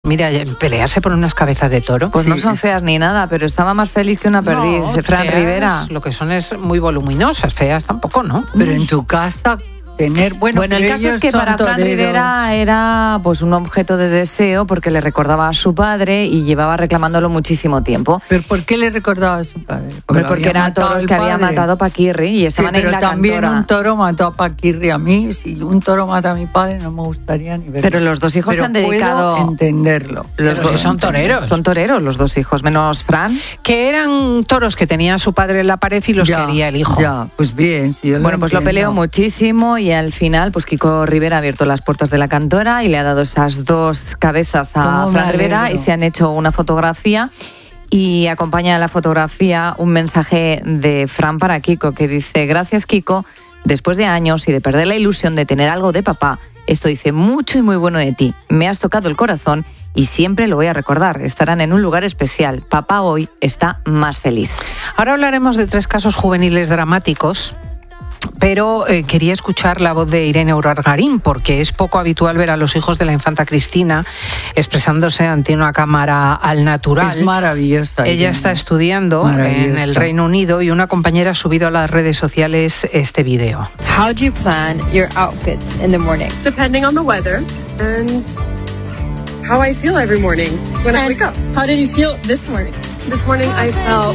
Mira, pelearse por unas cabezas de toro. Pues sí, no son feas ni nada, pero estaba más feliz que una perdiz, Fran Rivera. Lo que son es muy voluminosas, feas tampoco, ¿no? Pero en tu casa... Bueno, el caso es que para Fran Rivera era pues un objeto de deseo porque le recordaba a su padre y llevaba reclamándolo muchísimo tiempo. ¿Pero por qué le recordaba a su padre? Porque eran toros que había matado Paquirri y estaban en la cantora. Pero también un toro mató a Paquirri. A mí, si un toro mata a mi padre, no me gustaría ni verlo. Pero los dos hijos se han dedicado... Puedo entenderlo. Los dos son toreros. Son toreros los dos hijos, menos Fran. Que eran toros que tenía su padre en la pared y los quería el hijo. Ya, pues bien. Si yo pues lo peleó muchísimo y al final, pues Kiko Rivera ha abierto las puertas de la cantora y le ha dado esas dos cabezas a Fran Rivera y se han hecho una fotografía y acompaña a la fotografía un mensaje de Fran para Kiko que dice: gracias, Kiko, después de años y de perder la ilusión de tener algo de papá, esto dice mucho y muy bueno de ti. Me has tocado el corazón y siempre lo voy a recordar. Estarán en un lugar especial. Papá hoy está más feliz. Ahora hablaremos de 3 casos juveniles dramáticos. Pero quería escuchar la voz de Irene Urargarín, porque es poco habitual ver a los hijos de la infanta Cristina expresándose ante una cámara al natural. Es maravillosa. Ella está estudiando en el Reino Unido y una compañera ha subido a las redes sociales este video. How do you plan your outfits in the morning? Depending on the weather and how I feel every morning when I wake up. How did you feel this morning? This morning I felt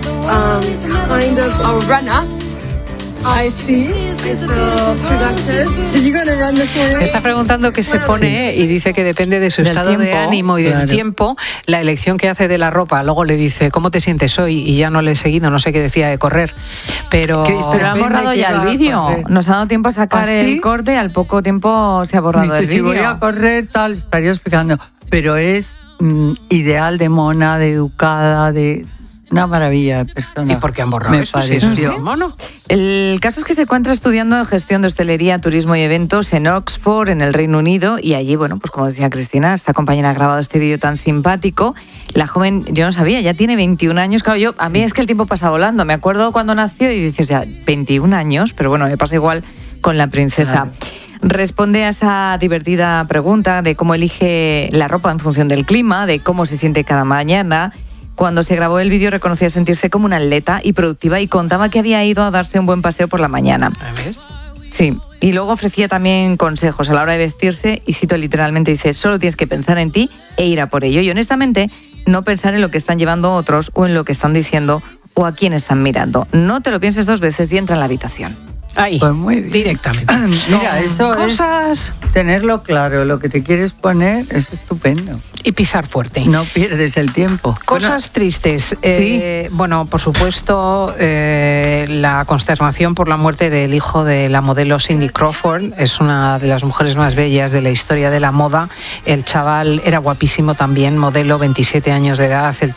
kind of a runner. I see. I feel productive. Did you go to run this morning? Está preguntando qué se pone y dice que depende de su estado de ánimo y del tiempo, la elección que hace de la ropa. Luego le dice, ¿cómo te sientes hoy? Y ya no le he seguido, no sé qué decía de correr. Pero ha borrado ya el vídeo. Nos ha dado tiempo a sacar el corte y al poco tiempo se ha borrado el vídeo. Si voy a correr, tal, estaría explicando. Pero es ideal de mona, de educada, de... Una maravilla de persona. ¿Y por qué han borrado eso? Pareció. Mono. El caso es que se encuentra estudiando gestión de hostelería, turismo y eventos en Oxford, en el Reino Unido, y allí, pues como decía Cristina, esta compañera ha grabado este vídeo tan simpático. La joven, yo no sabía, ya tiene 21 años. Claro, a mí es que el tiempo pasa volando. Me acuerdo cuando nació y dices, ya, 21 años, pero bueno, me pasa igual con la princesa. Claro. Responde a esa divertida pregunta de cómo elige la ropa en función del clima, de cómo se siente cada mañana. Cuando se grabó el vídeo reconocía sentirse como una atleta y productiva y contaba que había ido a darse un buen paseo por la mañana. ¿Ves? Sí, y luego ofrecía también consejos a la hora de vestirse y cito literalmente, dice, solo tienes que pensar en ti e ir a por ello. Y honestamente, no pensar en lo que están llevando otros o en lo que están diciendo o a quién están mirando. No te lo pienses 2 veces y entra en la habitación. Ahí, pues muy bien. Directamente. Mira, eso cosas... es tenerlo claro, lo que te quieres poner es estupendo. Y pisar fuerte. No pierdes el tiempo. Cosas tristes. Sí. Bueno, por supuesto, la consternación por la muerte del hijo de la modelo Cindy Crawford. Es una de las mujeres más bellas de la historia de la moda. El chaval era guapísimo también, modelo, 27 años de edad, el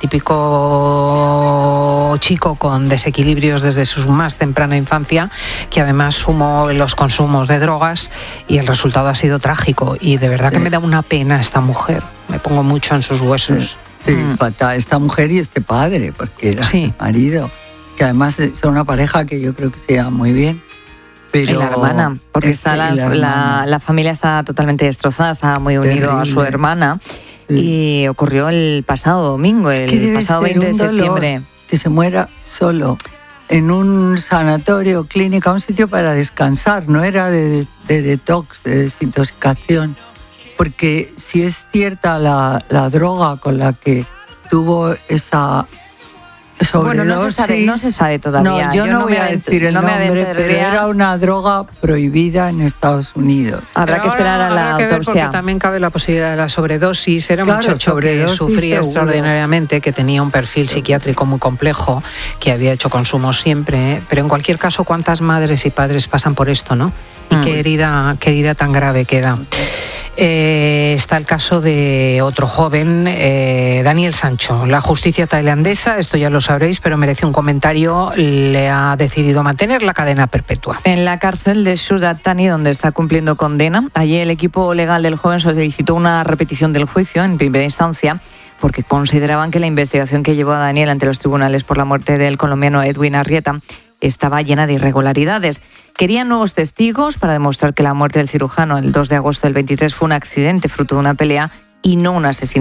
típico chico con desequilibrios desde su más temprana infancia, que además sumó los consumos de drogas y el resultado ha sido trágico. Y de verdad que me da una pena esta mujer. Me pongo mucho en sus huesos. Sí, fatal. Esta mujer y este padre, porque era el marido. Que además son una pareja que yo creo que se lleva muy bien. Pero y la hermana, porque está la familia está totalmente destrozada, está muy unido a su hermana. Sí. Y ocurrió el pasado domingo, el pasado 20 de septiembre. Que se muera solo en un sanatorio, clínica, un sitio para descansar, no era de detox, de desintoxicación. Porque si es cierta la droga con la que tuvo esa sobredosis... Bueno, no se sabe todavía. No, yo no voy a decir el nombre, pero era una droga prohibida en Estados Unidos. Habrá que esperar a la autopsia. Porque también cabe la posibilidad de la sobredosis. Era un muchacho que sufría extraordinariamente, que tenía un perfil psiquiátrico muy complejo, que había hecho consumo siempre. Pero en cualquier caso, ¿cuántas madres y padres pasan por esto, no? Y qué herida tan grave queda. Está el caso de otro joven, Daniel Sancho. La justicia tailandesa, esto ya lo sabréis, pero merece un comentario, le ha decidido mantener la cadena perpetua. En la cárcel de Surat Thani, donde está cumpliendo condena, allí el equipo legal del joven solicitó una repetición del juicio en primera instancia porque consideraban que la investigación que llevó a Daniel ante los tribunales por la muerte del colombiano Edwin Arrieta estaba llena de irregularidades. Querían nuevos testigos para demostrar que la muerte del cirujano el 2 de agosto del 23 fue un accidente fruto de una pelea y no un asesinato.